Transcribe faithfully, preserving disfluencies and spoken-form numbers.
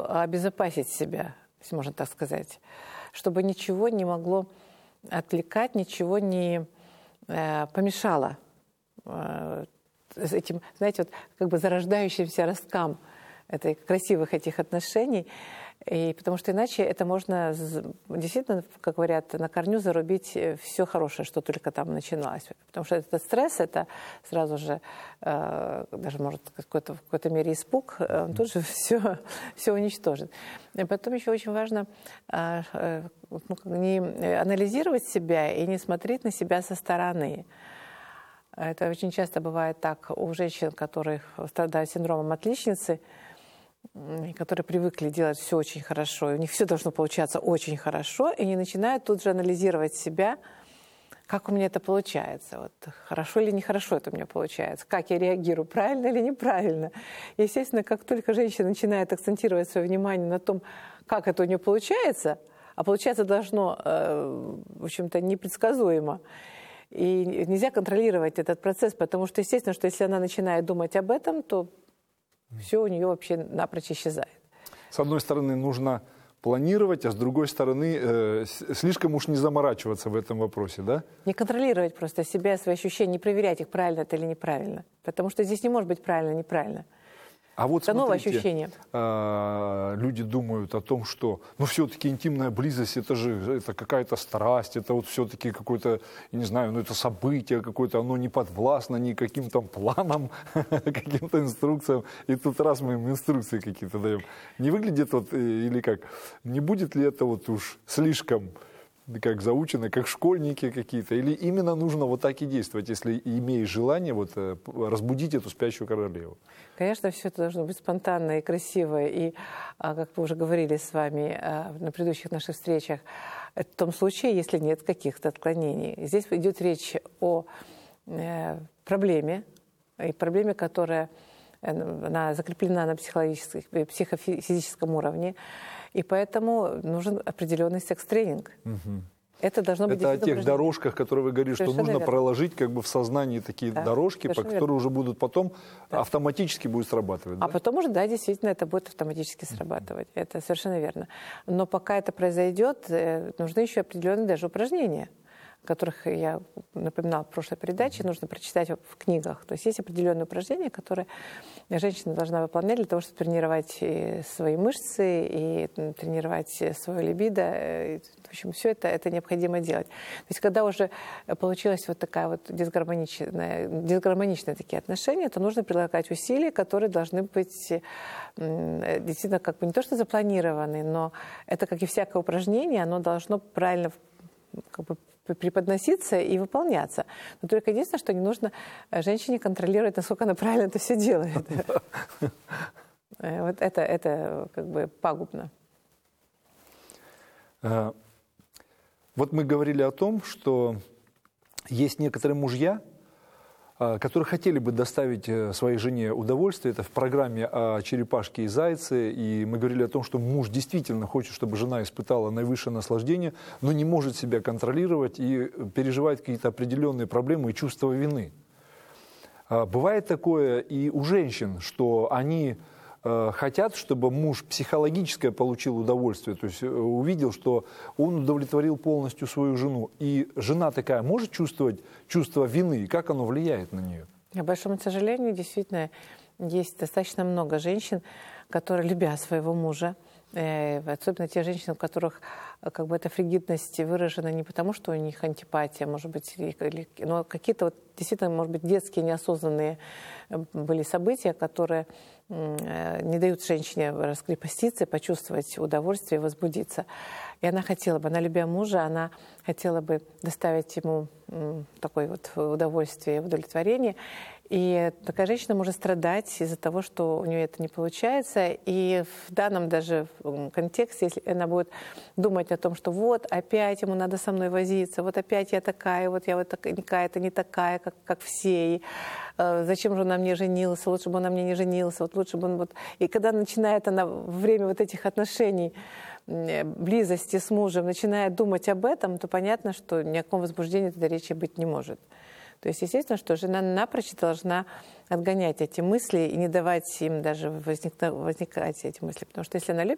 обезопасить себя, если можно так сказать, чтобы ничего не могло отвлекать, ничего не э, помешало э, этим, знаете, вот как бы зарождающимся росткам этой, красивых этих отношений. И потому что иначе это можно действительно, как говорят, на корню зарубить все хорошее, что только там начиналось. Потому что этот стресс, это сразу же, э, даже может какой-то, в какой-то мере испуг, он тут же все, все уничтожит. И потом еще очень важно э, э, ну, не анализировать себя и не смотреть на себя со стороны. Это очень часто бывает так у женщин, которые страдают синдромом отличницы, которые привыкли делать все очень хорошо, и у них все должно получаться очень хорошо, и они начинают тут же анализировать себя, как у меня это получается, вот, хорошо или нехорошо это у меня получается, как я реагирую, правильно или неправильно. Естественно, как только женщина начинает акцентировать свое внимание на том, как это у нее получается, а получаться должно, в общем-то, непредсказуемо, и нельзя контролировать этот процесс, потому что, естественно, что если она начинает думать об этом, то все у нее вообще напрочь исчезает. С одной стороны, нужно планировать, а с другой стороны, э, слишком уж не заморачиваться в этом вопросе, да? Не контролировать просто себя, свои ощущения, не проверять их, правильно это или неправильно. Потому что здесь не может быть правильно, неправильно. А вот это новое смотрите, ощущение. Э, люди думают о том, что, ну, все-таки интимная близость, это же это какая-то страсть, это вот все-таки какое-то, не знаю, ну, это событие какое-то, оно не подвластно ни каким-то планам, каким-то инструкциям. И тут раз мы им инструкции какие-то даем. Не выглядит вот, или как, не будет ли это вот уж слишком, как заучено, как школьники какие-то, или именно нужно вот так и действовать, если имеешь желание вот, разбудить эту спящую королеву? Конечно, все это должно быть спонтанно и красиво, и, как мы уже говорили с вами на предыдущих наших встречах, в том случае, если нет каких-то отклонений. Здесь идет речь о проблеме, и проблеме, которая она закреплена на психологическом, психофизическом уровне, и поэтому нужен определенный секс-тренинг. Угу. Это должно быть это о тех дорожках, которые вы говорите, что нужно верно. проложить как бы в сознании такие да, дорожки, по которые верно. уже будут потом да. автоматически будут срабатывать. А да? потом уже, да, действительно, это будет автоматически срабатывать. Mm-hmm. Это совершенно верно. Но пока это произойдет, нужны еще определенные даже упражнения, о которых я напоминала в прошлой передаче, нужно прочитать в книгах. То есть есть определенные упражнения, которые женщина должна выполнять для того, чтобы тренировать свои мышцы и тренировать свое либидо. В общем, все это, это необходимо делать. То есть когда уже получилась вот такая вот дисгармоничная, дисгармоничные такие отношения, то нужно прилагать усилия, которые должны быть действительно как бы не то что запланированы, но это, как и всякое упражнение, оно должно правильно как бы преподноситься и выполняться. Но только единственное, что не нужно женщине контролировать, насколько она правильно это все делает. Вот это, это как бы пагубно. Вот мы говорили о том, что есть некоторые мужья, которые хотели бы доставить своей жене удовольствие. Это в программе о черепашке и зайце. И мы говорили о том, что муж действительно хочет, чтобы жена испытала наивысшее наслаждение, но не может себя контролировать и переживает какие-то определенные проблемы и чувство вины. Бывает такое и у женщин, что они хотят, чтобы муж психологическое получил удовольствие, то есть увидел, что он удовлетворил полностью свою жену. И жена такая может чувствовать чувство вины, и как оно влияет на нее? К большому сожалению, действительно, есть достаточно много женщин, которые, любя своего мужа, особенно те женщины, у которых как бы эта фригидность выражена не потому, что у них антипатия, может быть, или, но какие-то вот, действительно, может быть, детские неосознанные были события, которые не дают женщине раскрепоститься, почувствовать удовольствие, возбудиться. И она хотела бы, она, любя мужа, она хотела бы доставить ему такое вот удовольствие, удовлетворение. И такая женщина может страдать из-за того, что у нее это не получается. И в данном даже контексте, если она будет думать о том, что вот опять ему надо со мной возиться, вот опять я такая, вот я вот такая-то не такая, как, как все, и э, зачем же он на мне женился, лучше бы он на мне не женился, вот лучше бы он вот... И когда начинает она во время вот этих отношений, близости с мужем, начинает думать об этом, то понятно, что ни о каком возбуждении тогда речи быть не может. То есть, естественно, что жена напрочь должна отгонять эти мысли и не давать им даже возник... возникать эти мысли. Потому что если она любит